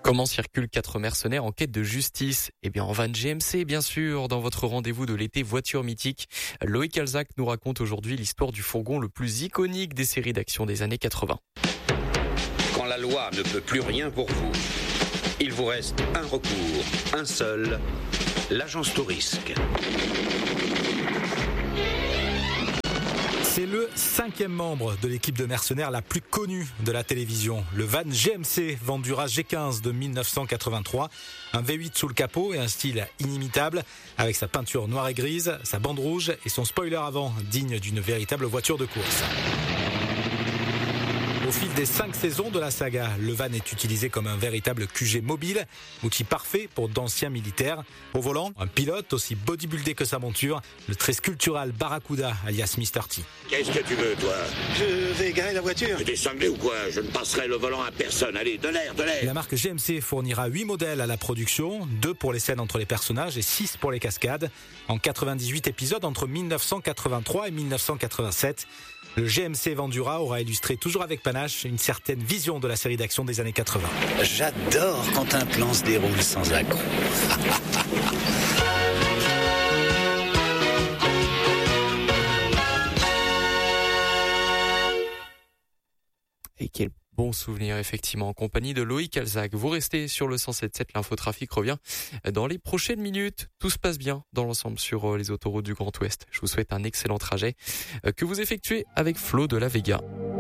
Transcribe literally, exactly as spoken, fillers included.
Comment circulent quatre mercenaires en quête de justice? Eh bien, en van G M C, bien sûr, dans votre rendez-vous de l'été voiture mythique. Loïc Alzac nous raconte aujourd'hui l'histoire du fourgon le plus iconique des séries d'action des années quatre-vingts. Quand la loi ne peut plus rien pour vous, il vous reste un recours, un seul, l'agence Tourisque. C'est le cinquième membre de l'équipe de mercenaires la plus connue de la télévision. Le van G M C Vandura G quinze de mille neuf cent quatre-vingt-trois. Un V huit sous le capot et un style inimitable avec sa peinture noire et grise, sa bande rouge et son spoiler avant digne d'une véritable voiture de course. Au fil des cinq saisons de la saga, le van est utilisé comme un véritable Q G mobile, outil parfait pour d'anciens militaires. Au volant, un pilote aussi bodybuildé que sa monture, le très sculptural Barracuda alias mister T. Qu'est-ce que tu veux, toi? Je vais garer la voiture. T'es cinglé ou quoi? Je ne passerai le volant à personne. Allez, de l'air, de l'air. La marque G M C fournira huit modèles à la production, deux pour les scènes entre les personnages et six pour les cascades. En quatre-vingt-dix-huit épisodes entre mille neuf cent quatre-vingt-trois et mille neuf cent quatre-vingt-sept. Le G M C Vandura aura illustré toujours avec panache une certaine vision de la série d'action des années quatre-vingts. J'adore quand un plan se déroule sans accroc. Et quel bon souvenir, effectivement, en compagnie de Loïc Alzac. Vous restez sur le cent sept virgule sept, l'infotrafic revient dans les prochaines minutes. Tout se passe bien dans l'ensemble sur les autoroutes du Grand Ouest. Je vous souhaite un excellent trajet que vous effectuez avec Flo de la Vega.